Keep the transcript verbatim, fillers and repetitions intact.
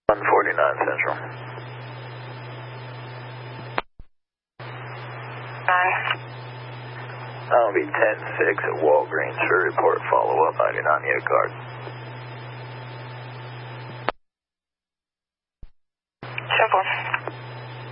one forty-nine Central. Nine. I'll be ten six at Walgreens for report follow-up. I do not need a card.